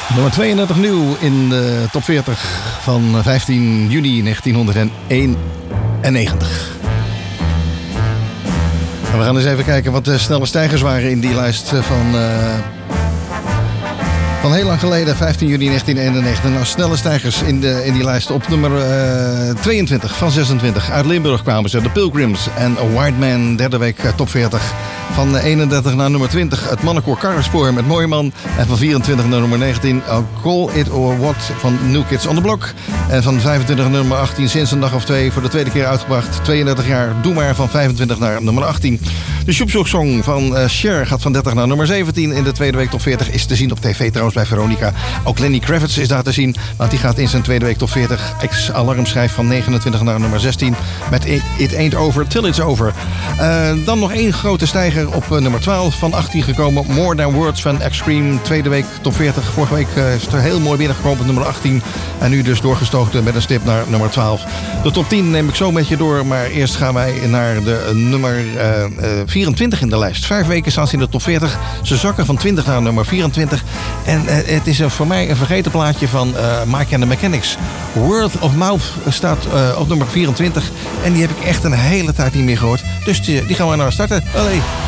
Nummer 32 nieuw in de top 40 van 15 juni 1991. En we gaan eens even kijken wat de snelle stijgers waren in die lijst van heel lang geleden, 15 juni 1991. Nou, snelle stijgers in die lijst. Op nummer 22 van 26. Uit Limburg kwamen ze. The Pilgrims en A White Man. Derde week top 40. Van 31 naar nummer 20. Het mannenkoor Karrespoor met Mooie Man. En van 24 naar nummer 19. Call It or What van New Kids on the Block. En van 25 naar nummer 18. Sinds een dag of twee voor de tweede keer uitgebracht. 32 jaar. Doe maar van 25 naar nummer 18. De Shoepzoek Song van Cher gaat van 30 naar nummer 17. In de tweede week top 40 is te zien op tv trouwens bij Veronica. Ook Lenny Kravitz is daar te zien. Want die gaat in zijn tweede week top 40 ex-alarmschijf van 29 naar nummer 16. Met It Ain't Over Till It's Over. Dan nog één grote stijger op nummer 12. Van 18 gekomen. More Than Words van Extreme. Tweede week top 40. Vorige week is het er heel mooi binnengekomen op nummer 18. En nu dus doorgestoken met een stip naar nummer 12. De top 10 neem ik zo met je door. Maar eerst gaan wij naar de nummer 24 in de lijst. 5 weken staan ze in de top 40. Ze zakken van 20 naar nummer 24. En het is voor mij een vergeten plaatje van Mike and the Mechanics. Word of Mouth staat op nummer 24. En die heb ik echt een hele tijd niet meer gehoord. Dus die gaan we nou starten. Allee.